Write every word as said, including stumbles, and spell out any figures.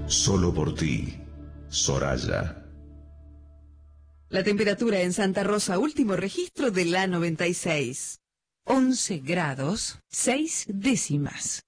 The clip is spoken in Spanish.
Solo por ti, Soraya. La temperatura en Santa Rosa, último registro de la noventa y seis. once grados, seis décimas.